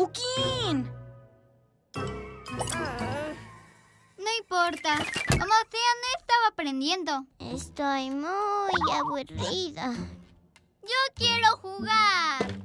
¡Pukin! No importa. Como sea, no estaba aprendiendo. Estoy muy aburrida. Yo quiero jugar.